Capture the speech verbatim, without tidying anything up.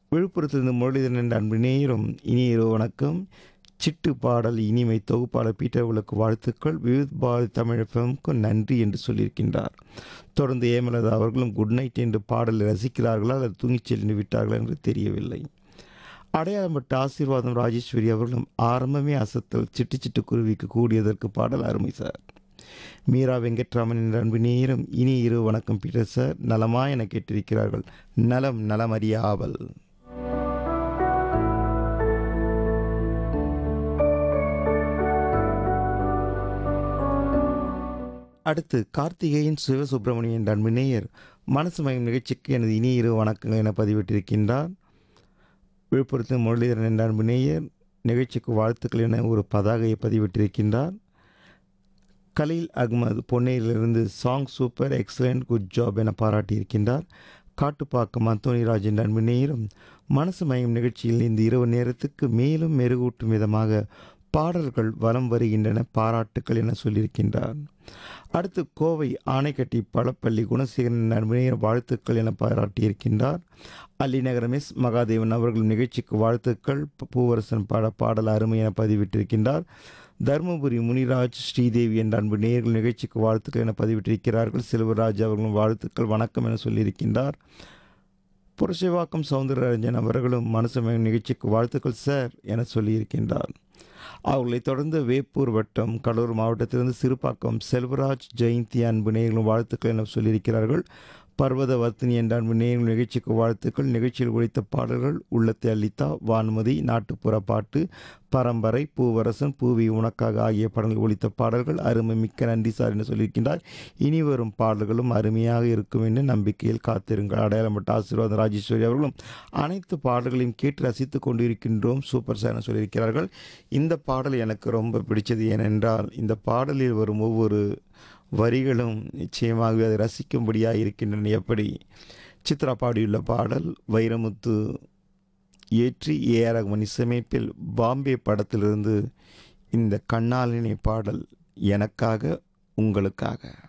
விழுப்புரத்திலிருந்து முரளிதரன் என்ற அன்பு நேயரும் இனிய இரவு வணக்கம். சிட்டு பாடல் இனிமை தொகுப்பாளர் பீட்டர் உலக்கு வாழ்த்துக்கள். விவித் பாரதி தமிழ் எஃப்எம்க்கு நன்றி என்று சொல்லியிருக்கின்றார். தொடர்ந்து ஏமலதா அவர்களும் குட் நைட் என்று பாடலை ரசிக்கிறார்களா அல்லது தூங்கிச் சென்று விட்டார்களா என்று தெரியவில்லை. அடையாளம்பட்ட ஆசீர்வாதம் ராஜேஸ்வரி அவர்களும் ஆரம்பமே அசத்தல் சிட்டு சிட்டு குருவிக்கு கூடியதற்கு பாடல் அருமை சார். மீரா வெங்கட்ராமன் என்ற அன்பு நேரம் இனி இரவு வணக்கம் பீட்டர் சார், நலமா என கேட்டிருக்கிறார்கள். நலம் நலமறிய ஆவல். அடுத்து கார்த்திகேயன் சிவசுப்பிரமணியன் என்ற அன்பு நேயர் மனசு மயம் நிகழ்ச்சிக்கு எனது இனி இரவு வணக்கங்கள் என பதிவிட்டிருக்கின்றார். விழுப்புரத்தில் முரளிதரன் என்ற அன்பு நேயர் நிகழ்ச்சிக்கு வாழ்த்துக்கள் என ஒரு பதாகையை பதிவிட்டிருக்கின்றார். Khaleel Ahmed பொன்னேரிலிருந்து song super excellent good job என பாராட்டியிருக்கின்றார். காட்டுப்பாக்கம் அந்தோனிராஜ் என்ற அன்பு நேயரும் மனசு மயம் நிகழ்ச்சியில் இந்த இரவு நேரத்துக்கு மேலும் மெருகூட்டும் விதமாக பாடல்கள் வலம் வருகின்றன, பாராட்டுக்கள் என சொல்லியிருக்கின்றார். அடுத்து கோவை ஆனைக்கட்டி பழப்பள்ளி குணசேகரன் நண்பனையர் வாழ்த்துக்கள் என பாராட்டியிருக்கின்றார். அல்லிநகரம் எஸ் மகாதேவன் அவர்கள் நிகழ்ச்சிக்கு வாழ்த்துக்கள், பூவரசன் பாட பாடல் அருமை என பதிவிட்டிருக்கின்றார். தருமபுரி முனிராஜ் ஸ்ரீதேவி என்ற அன்பு நேயர்கள் நிகழ்ச்சிக்கு வாழ்த்துக்கள் என பதிவிட்டிருக்கிறார்கள். செல்வராஜ் அவர்களும் வாழ்த்துக்கள் வணக்கம் என சொல்லியிருக்கின்றார். புரட்சிவாக்கம் சவுந்தரராஜன் அவர்களும் மனசு நிகழ்ச்சிக்கு வாழ்த்துக்கள் சார் என சொல்லியிருக்கின்றார். அவர்களை தொடர்ந்து வேப்பூர் வட்டம் கடலூர் மாவட்டத்திலிருந்து சிறுபாக்கம் செல்வராஜ் ஜெயந்தி அன்பு நேயர்களும் வாழ்த்துக்கள் என சொல்லியிருக்கிறார்கள். பர்வத வர்த்தினி என்ற அன்பு நேயர்கள் நிகழ்ச்சிக்கு வாழ்த்துக்கள். நிகழ்ச்சியில் ஒழித்த பாடல்கள் உள்ளத்தை அளித்தா, வான்மதி, நாட்டுப்புற பாட்டு, பரம்பரை, பூவரசன், பூவி உனக்காக ஆகிய படங்கள் ஒழித்த பாடல்கள் அருமை, மிக்க நன்றி சார் என்று சொல்லியிருக்கின்றார். இனி வரும் பாடல்களும் அருமையாக இருக்கும் என்று நம்பிக்கையில் காத்திருங்கள். அடையாளப்பட்ட ஆசீர்வாதம் ராஜேஸ்வரி அவர்களும் அனைத்து பாடல்களையும் கேட்டு ரசித்து கொண்டிருக்கின்றோம் சூப்பர் சார் என சொல்லியிருக்கிறார்கள். இந்த பாடல் எனக்கு ரொம்ப பிடிச்சது. ஏனென்றால் இந்த பாடலில் வரும் ஒவ்வொரு வரிகளும் நிச்சயமாகவே அதை ரசிக்கும்படியாக இருக்கின்றன. எப்படி சித்ரா பாடியுள்ள பாடல் வைரமுத்து ஏற்றி ஏ ஆர் ரகுமான் இசையமைப்பில் பாம்பே படத்திலிருந்து இந்த கண்ணாலினை பாடல் எனக்காக உங்களுக்காக.